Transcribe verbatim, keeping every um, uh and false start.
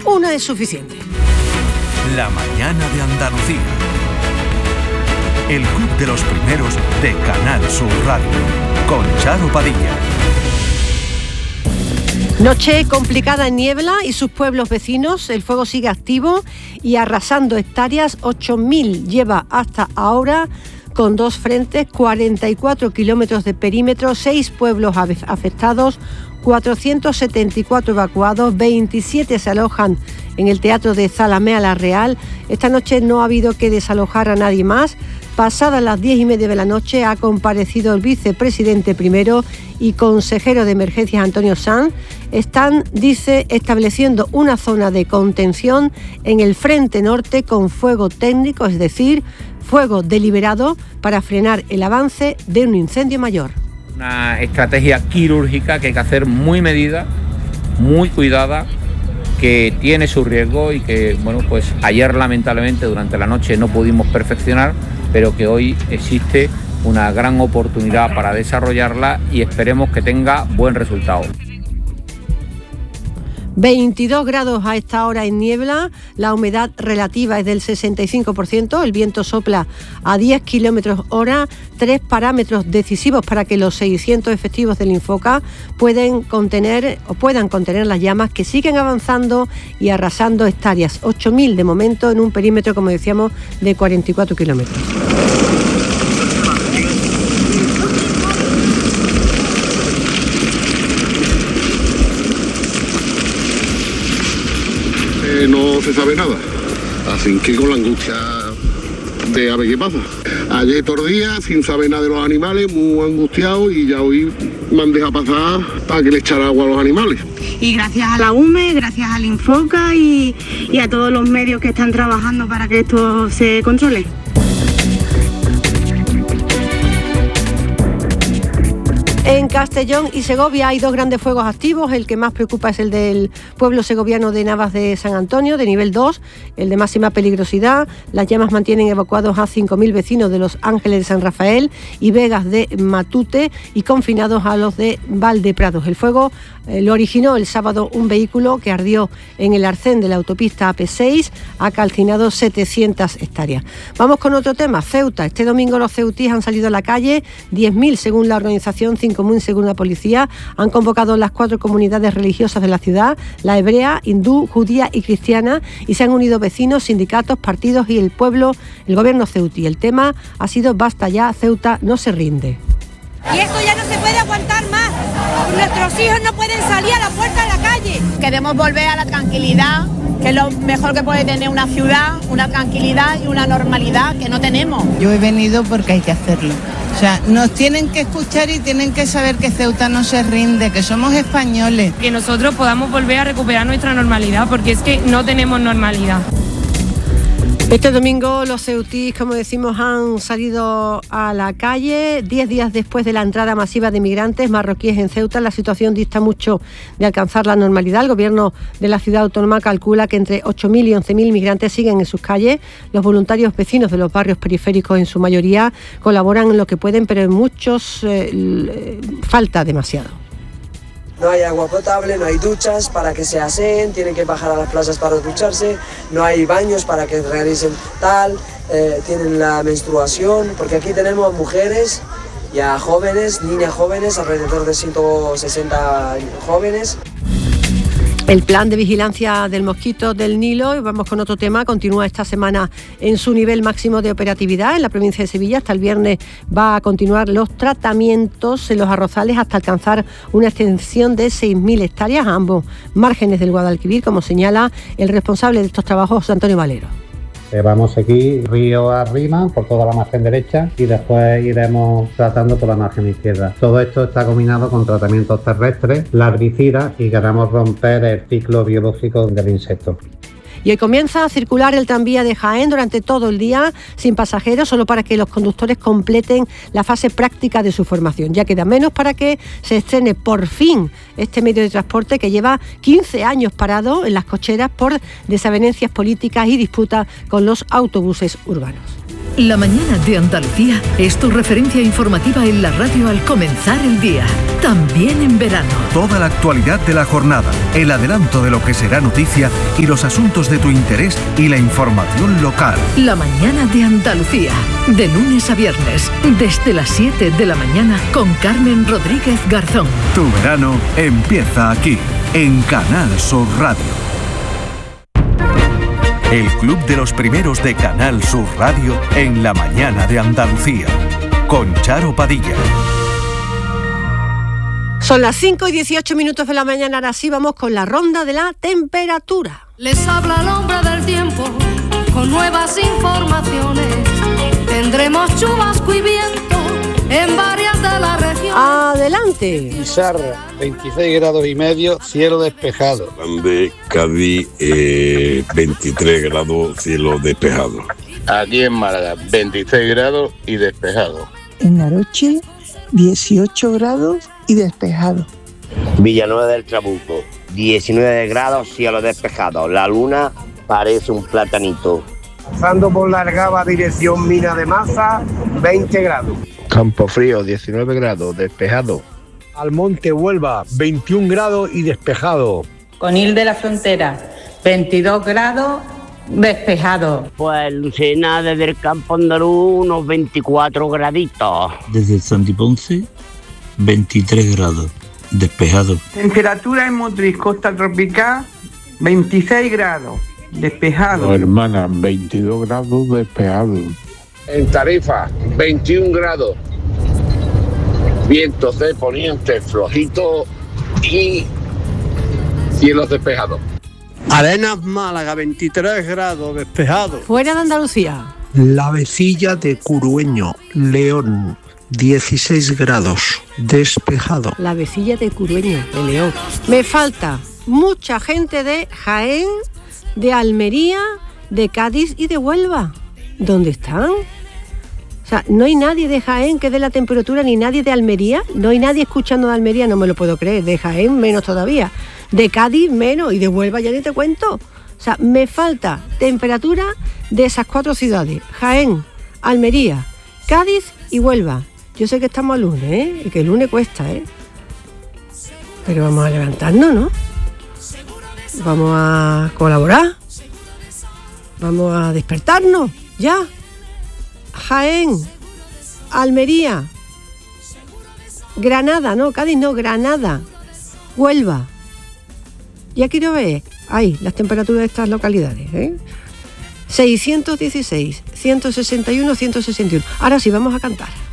una es suficiente. La mañana de Andalucía. El club de los primeros de Canal Sur Radio. Con Charo Padilla. Noche complicada en Niebla y sus pueblos vecinos. El fuego sigue activo y arrasando hectáreas. ocho mil lleva hasta ahora, con dos frentes, cuarenta y cuatro kilómetros de perímetro, seis pueblos afectados, cuatrocientos setenta y cuatro evacuados, veintisiete se alojan en el Teatro de Zalamea la Real. Esta noche no ha habido que desalojar a nadie más. Pasadas las diez y media de la noche ha comparecido el vicepresidente primero y consejero de emergencias Antonio Sanz. Están, dice, estableciendo una zona de contención en el frente norte con fuego técnico, es decir, fuego deliberado para frenar el avance de un incendio mayor. Una estrategia quirúrgica que hay que hacer muy medida, muy cuidada, que tiene su riesgo y que, bueno, pues ayer lamentablemente durante la noche no pudimos perfeccionar, pero que hoy existe una gran oportunidad para desarrollarla y esperemos que tenga buen resultado. veintidós grados a esta hora en Niebla, la humedad relativa es del sesenta y cinco por ciento, el viento sopla a diez kilómetros hora, tres parámetros decisivos para que los seiscientos efectivos del Infoca pueden contener o puedan contener las llamas que siguen avanzando y arrasando hectáreas, ocho mil de momento en un perímetro, como decíamos, de cuarenta y cuatro kilómetros. No se sabe nada, así que con la angustia de a ver qué pasa. Ayer todo el día sin saber nada de los animales, muy angustiado, y ya hoy me han dejado pasar para que le echara agua a los animales. Y gracias a la U M E, gracias al Infoca y, y a todos los medios que están trabajando para que esto se controle. En Castellón y Segovia hay dos grandes fuegos activos. El que más preocupa es el del pueblo segoviano de Navas de San Antonio, de nivel dos, el de máxima peligrosidad. Las llamas mantienen evacuados a cinco mil vecinos de Los Ángeles de San Rafael y Vegas de Matute y confinados a los de Valdeprados. El fuego eh, lo originó el sábado un vehículo que ardió en el arcén de la autopista A P seis, ha calcinado setecientas hectáreas. Vamos con otro tema, Ceuta. Este domingo los ceutíes han salido a la calle, diez mil según la organización cinco mil según la policía. Han convocado las cuatro comunidades religiosas de la ciudad, la hebrea, hindú, judía y cristiana, y se han unido vecinos, sindicatos, partidos y el pueblo, el gobierno ceutí. El tema ha sido basta ya, Ceuta no se rinde. Y esto ya no se puede aguantar más. Nuestros hijos no pueden salir a la puerta de la calle. Queremos volver a la tranquilidad, que es lo mejor que puede tener una ciudad, una tranquilidad y una normalidad que no tenemos. Yo he venido porque hay que hacerlo. O sea, nos tienen que escuchar y tienen que saber que Ceuta no se rinde, que somos españoles. Que nosotros podamos volver a recuperar nuestra normalidad, porque es que no tenemos normalidad. Este domingo los ceutíes, como decimos, han salido a la calle. Diez días después de la entrada masiva de migrantes marroquíes en Ceuta, la situación dista mucho de alcanzar la normalidad. El gobierno de la ciudad autónoma calcula que entre ocho mil y once mil migrantes siguen en sus calles. Los voluntarios vecinos de los barrios periféricos, en su mayoría, colaboran en lo que pueden, pero en muchos eh, falta demasiado. No hay agua potable, no hay duchas para que se aseen, tienen que bajar a las plazas para ducharse, no hay baños para que realicen tal, eh, tienen la menstruación, porque aquí tenemos mujeres y a jóvenes, niñas jóvenes, alrededor de ciento sesenta jóvenes. El plan de vigilancia del mosquito del Nilo, y vamos con otro tema, continúa esta semana en su nivel máximo de operatividad en la provincia de Sevilla. Hasta el viernes va a continuar los tratamientos en los arrozales hasta alcanzar una extensión de seis mil hectáreas a ambos márgenes del Guadalquivir, como señala el responsable de estos trabajos, Antonio Valero. Eh, vamos a seguir río arriba por toda la margen derecha y después iremos tratando por la margen izquierda. Todo esto está combinado con tratamientos terrestres, larvicidas, y queremos romper el ciclo biológico del insecto. Y hoy comienza a circular el tranvía de Jaén durante todo el día sin pasajeros, solo para que los conductores completen la fase práctica de su formación. Ya queda menos para que se estrene por fin este medio de transporte que lleva quince años parado en las cocheras por desavenencias políticas y disputas con los autobuses urbanos. La mañana de Andalucía es tu referencia informativa en la radio al comenzar el día, también en verano. Toda la actualidad de la jornada, el adelanto de lo que será noticia y los asuntos de tu interés y la información local. La mañana de Andalucía, de lunes a viernes, desde las siete de la mañana con Carmen Rodríguez Garzón. Tu verano empieza aquí, en Canal Sur Radio. El Club de los Primeros de Canal Sur Radio en la mañana de Andalucía, con Charo Padilla. Son las cinco y dieciocho minutos de la mañana, ahora sí vamos con la ronda de la temperatura. Les habla el hombre del tiempo, con nuevas informaciones. Tendremos chubasco y viento en varias de las regiones. Adelante. Pizarra, veintiséis grados y medio, cielo despejado. Grande, Cádiz, eh, veintitrés grados, cielo despejado. Aquí en Málaga, veintiséis grados y despejado. En Aroche, dieciocho grados y despejado. Villanueva del Trabuco, diecinueve grados, cielo despejado. La luna parece un platanito. Pasando por la Argaba, dirección Mina de Maza, veinte grados. Campofrío, diecinueve grados, despejado. Almonte, Huelva, veintiún grados y despejado. Conil de la Frontera, veintidós grados, despejado. Pues Lucena, desde el Campo Andaluz, unos veinticuatro graditos. Desde Santiponce, veintitrés grados, despejado. Temperatura en Motriz, costa tropical, veintiséis grados, despejado. No, hermana, veintidós grados, despejado. En Tarifa, veintiún grados. Vientos de poniente flojito y cielos despejados. Arenas, Málaga, veintitrés grados, despejado. Fuera de Andalucía. La Vecilla de Curueño, León, dieciséis grados, despejado. La Vecilla de Curueño, de León. Me falta mucha gente de Jaén, de Almería, de Cádiz y de Huelva. ¿Dónde están? O sea, no hay nadie de Jaén que dé la temperatura, ni nadie de Almería. No hay nadie escuchando de Almería, no me lo puedo creer. De Jaén menos todavía. De Cádiz menos. Y de Huelva ya ni te cuento. O sea, me falta temperatura de esas cuatro ciudades. Jaén, Almería, Cádiz y Huelva. Yo sé que estamos a lunes, ¿eh? Y que el lunes cuesta, ¿eh? Pero vamos a levantarnos, ¿no? Vamos a colaborar. Vamos a despertarnos, ya. Jaén, Almería, Granada, no, Cádiz no, Granada, Huelva. Ya quiero ver, ahí, las temperaturas de estas localidades, ¿eh? seiscientos dieciséis, ciento sesenta y uno, ciento sesenta y uno. Ahora sí, vamos a cantar.